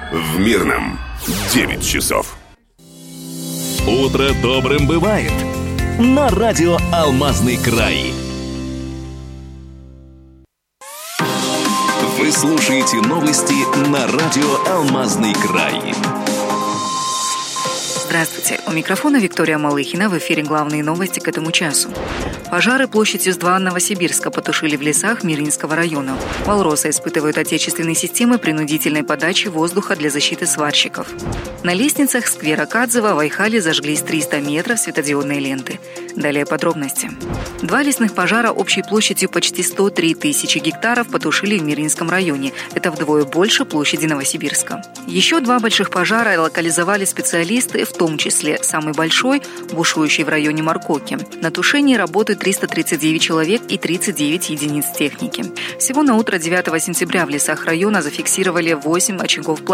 В Мирном 9 часов. Утро добрым бывает. На радио «Алмазный край». Вы слушаете новости на радио «Алмазный край». Здравствуйте. У микрофона Виктория Малыхина. В эфире главные новости к этому часу. Пожары площадью с 2 Новосибирска потушили в лесах Мирнинского района. Малросы испытывают отечественные системы принудительной подачи воздуха для защиты сварщиков. На лестницах сквера Кадзева в Айхале зажглись 300 метров светодиодной ленты. Далее подробности. 2 лесных пожара общей площадью почти 103 тысячи гектаров потушили в Мирнинском районе. Это вдвое больше площади Новосибирска. Еще 2 больших пожара локализовали специалисты, в том числе самый большой, бушующий в районе Маркоки. На тушении работают 339 человек и 39 единиц техники. Всего на утро 9 сентября в лесах района зафиксировали 8 очагов пламени.